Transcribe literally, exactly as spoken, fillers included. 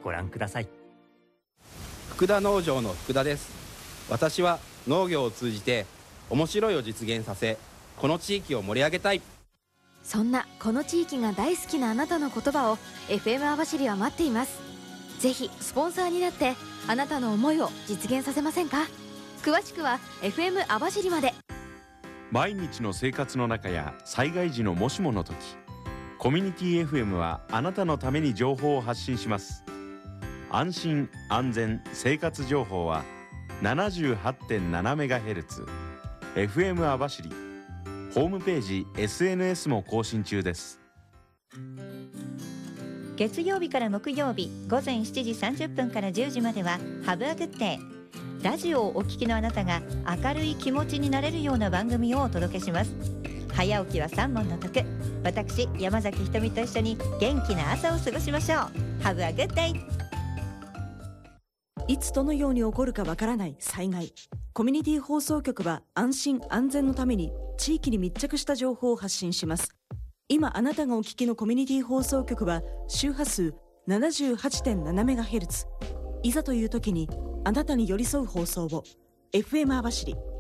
ご覧ください。 福田農場の福田です。私は農業を通じて面白いを実現させ、この地域を盛り上げたい。 そんなこの地域が大好きなあなたの言葉を エフエム 網走は待っています。ぜひスポンサーになってあなたの思いを実現させませんか。詳しくは エフエム 網走まで。 毎日の生活の中や災害時のもしもの時、コミュニティ エフエム はあなたのために情報を発信します。安心安全生活情報は ななじゅうはちてんななメガヘルツ、 エフエム 網走。ホームページ エスエヌエス も更新中です。 月曜日から木曜日午前しちじさんじゅっぷんからじゅうじまではハブアグッデイ。ラジオをお聞きのあなたが明るい気持ちになれるような番組をお届けします。早起きは三問の得。私山崎ひとみと一緒に元気な朝を過ごしましょう。ハブアグッデイ。 いつどのように起こるかわからない災害。コミュニティ放送局は安心安全のために地域に密着した情報を発信します。今あなたがお聞きのコミュニティ放送局は周波数 ななじゅうはちてんななメガヘルツ。いざという時にあなたに寄り添う放送を エフエム 網走。